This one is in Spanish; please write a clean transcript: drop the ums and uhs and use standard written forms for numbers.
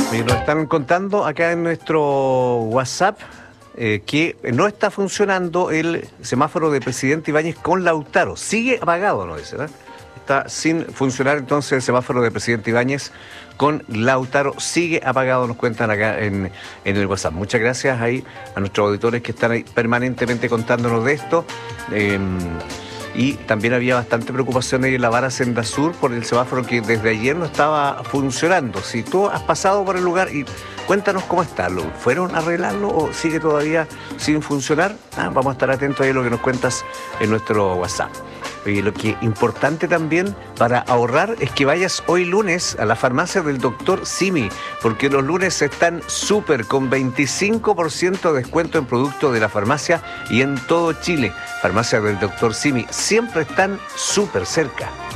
Y nos están contando acá en nuestro WhatsApp que no está funcionando el semáforo de Presidente Ibáñez con Lautaro. Sigue apagado, nos dice, ¿verdad? Está sin funcionar entonces el semáforo de Presidente Ibáñez con Lautaro. Sigue apagado, nos cuentan acá en el WhatsApp. Muchas gracias ahí a nuestros auditores que están ahí permanentemente contándonos de esto. Y también había bastante preocupación ahí en la Vara Senda Sur por el semáforo que desde ayer no estaba funcionando. Si tú has pasado por el lugar y cuéntanos cómo está, ¿fueron a arreglarlo o sigue todavía sin funcionar? Vamos a estar atentos ahí a lo que nos cuentas en nuestro WhatsApp. Y lo que es importante también para ahorrar es que vayas hoy lunes a la farmacia del Dr. Simi, porque los lunes están súper con 25% de descuento en productos de la farmacia y en todo Chile. Farmacia del Dr. Simi siempre están súper cerca.